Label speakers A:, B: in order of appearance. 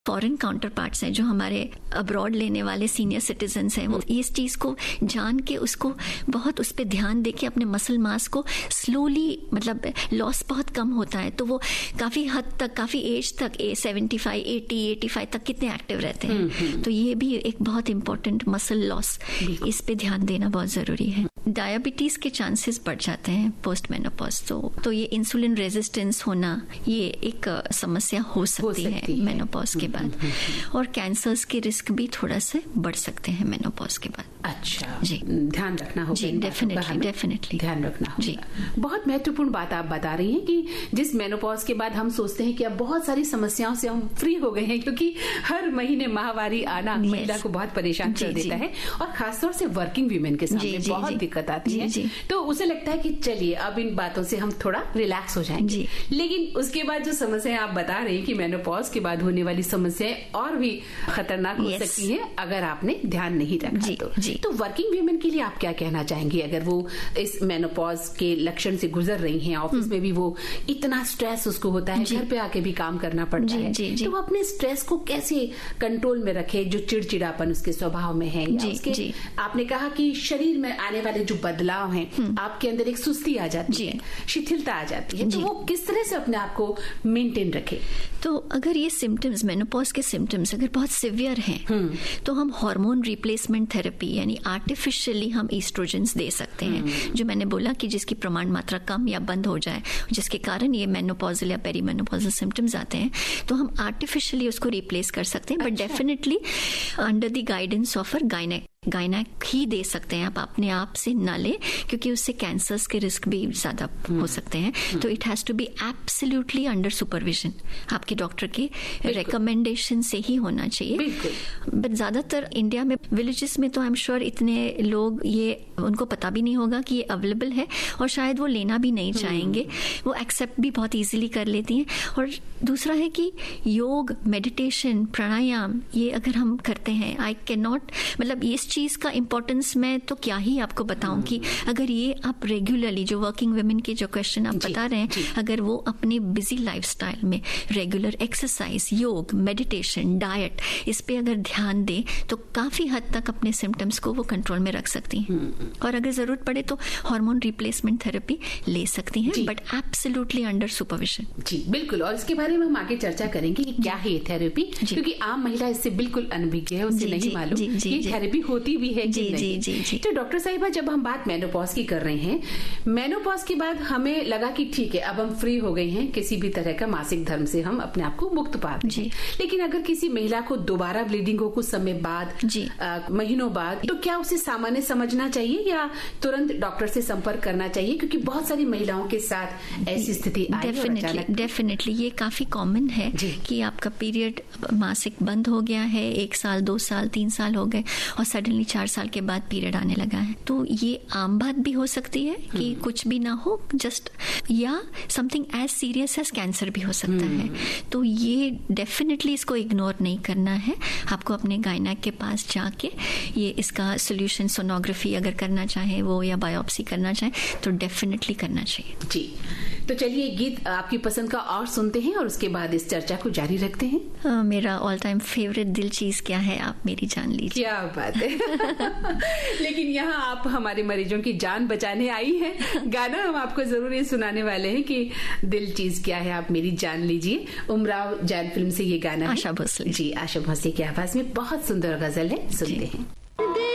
A: Foreign counter parts हैं जो हमारे अब्रॉड लेने वाले सीनियर सिटीजन्स हैं, वो इस चीज़ को जान के उसको बहुत उस पर ध्यान दे के अपने मसल मास को स्लोली, मतलब लॉस बहुत कम होता है, तो वो काफ़ी हद तक, काफ़ी एज तक 75, 80, 85 तक कितने एक्टिव रहते हैं। तो ये भी एक बहुत इंपॉर्टेंट मसल लॉस, इस पे ध्यान देना बहुत ज़रूरी है। डायबिटीज़ के चांसेस बढ़ जाते हैं पोस्ट मेनोपॉज, तो ये इंसुलिन रेजिस्टेंस होना ये एक समस्या हो सकती है मेनोपॉज के बाद, और कैंसर्स के रिस्क भी थोड़ा से बढ़ सकते हैं मेनोपॉज के बाद।
B: अच्छा जी, ध्यान रखना होगा।
A: जी, डेफिनेटली
B: ध्यान रखना होगा। जी, बहुत महत्वपूर्ण बात आप बता रही हैं कि जिस मेनोपॉज के बाद हम सोचते हैं कि अब बहुत सारी समस्याओं से हम फ्री हो गए हैं, क्योंकि हर महीने माहवारी आना महिला को बहुत परेशान कर देता है, और खासतौर से वर्किंग वीमेन के सामने बहुत दिक्कत आती है। तो उसे लगता है कि चलिए अब इन बातों से हम थोड़ा रिलैक्स हो जाएंगे, लेकिन उसके बाद जो समस्याएं आप बता रहे हैं कि मेनोपॉज के बाद होने वाली समस्याएं और भी खतरनाक हो सकती हैं अगर आपने ध्यान नहीं रखा। तो वर्किंग वीमेन के लिए आप क्या कहना चाहेंगे, अगर वो इस मेनोपॉज के लक्षण से गुजर रही हैं, ऑफिस में भी वो इतना स्ट्रेस उसको होता है, घर पे आके भी काम करना पड़ता है, तो वो अपने स्ट्रेस को कैसे कंट्रोल में रखे, जो चिड़चिड़ापन उसके स्वभाव में है, या उसके आपने कहा कि शरीर में आने वाले जो बदलाव हैं, आपके अंदर एक सुस्ती आ जाती है, शिथिलता आ जाती है, तो वो किस तरह से अपने आप को मेंटेन रखे?
A: तो अगर ये सिम्टम्स, मेनोपॉज के सिम्टम्स अगर बहुत सिवियर हैं, तो हम हार्मोन रिप्लेसमेंट थेरेपी यानी आर्टिफिशियली हम ईस्ट्रोजेंस दे सकते हैं, जो मैंने बोला कि जिसकी प्रमाण मात्रा कम या बंद हो जाए, जिसके कारण ये मेनोपॉजल या पेरीमेनोपॉजल सिम्टम्स आते हैं, तो हम आर्टिफिशियली उसको रिप्लेस कर सकते हैं, but definitely under the guidance of a gynaec ही दे सकते हैं। आप अपने आप से ना ले, क्योंकि उससे कैंसर्स के रिस्क भी ज्यादा हो सकते हैं। तो it has to be absolutely under supervision, आपके डॉक्टर के रिकमेंडेशन से ही होना चाहिए। बट ज्यादातर इंडिया में विलेजेस में तो आई एम श्योर इतने लोग ये उनको पता भी नहीं होगा कि ये अवेलेबल है, और शायद वो लेना भी नहीं चाहेंगे, वो एक्सेप्ट भी बहुत इजीली कर लेती हैं। और दूसरा है कि योग, मेडिटेशन, प्राणायाम, ये अगर हम करते हैं, आई कैन नॉट, मतलब इस चीज का इंपॉर्टेंस मैं तो क्या ही आपको बताऊं कि अगर ये आप रेगुलरली, जो वर्किंग वुमेन के जो क्वेश्चन आप बता रहे हैं, अगर वो अपने बिजी लाइफस्टाइल में रेगुलर एक्सरसाइज, योग, मेडिटेशन, डाइट, इस पे अगर ध्यान दे, तो काफी हद तक अपने सिम्टम्स को वो कंट्रोल में रख सकती हैं। और अगर जरूरत पड़े तो हार्मोन रिप्लेसमेंट थेरेपी ले सकती हैं, बट एब्सोल्युटली अंडर सुपरविजन।
B: जी बिल्कुल, और इसके बारे में हम आगे चर्चा करेंगे कि क्या है ये थेरेपी, क्योंकि आम महिला इससे बिल्कुल अनभिज्ञ है, उसे नहीं मालूम कि थेरेपी होती भी है कि नहीं। तो डॉक्टर साहिबा, जब हम बात मेनोपॉज की कर रहे हैं, मेनोपॉज के बाद हमें लगा कि ठीक है अब हम फ्री हो गए हैं, किसी भी तरह का मासिक धर्म से हम अपने आप को मुक्त पाते हैं, लेकिन अगर किसी महिला को दोबारा ब्लीडिंग हो कुछ समय बाद, महीनों बाद, तो क्या उसे सामान्य समझना चाहिए या तुरंत डॉक्टर से संपर्क करना चाहिए, क्योंकि बहुत सारी महिलाओं के साथ ऐसी स्थिति आई है?
A: डेफिनेटली ये काफी कॉमन है कि आपका पीरियड मासिक बंद हो गया है, 1 साल 2 साल 3 साल हो गए, और सडनली 4 साल के बाद पीरियड आने लगा है। तो ये आम बात भी हो सकती है कि कुछ भी ना हो, जस्ट, या something as serious as cancer भी हो सकता है। तो ये डेफिनेटली इसको इग्नोर नहीं करना है, आपको अपने गायनेक के पास जाके ये इसका सोल्यूशन, सोनोग्राफी अगर करना चाहे वो, या बायोप्सी करना चाहे, तो डेफिनेटली करना चाहिए।
B: जी, तो चलिए गीत आपकी पसंद का और सुनते हैं, और उसके बाद इस चर्चा को जारी रखते हैं।
A: मेरा ऑल टाइम फेवरेट दिल चीज क्या है, आप मेरी जान लीजिए।
B: क्या बात है। लेकिन यहाँ आप हमारे मरीजों की जान बचाने आई हैं। गाना हम आपको जरूर ये सुनाने वाले हैं कि दिल चीज क्या है, आप मेरी जान लीजिए। उमराव जान फिल्म से ये गाना,
A: आशा भोसले।
B: जी, आशा भोसले की आवाज में बहुत सुंदर गजल है, सुनते हैं।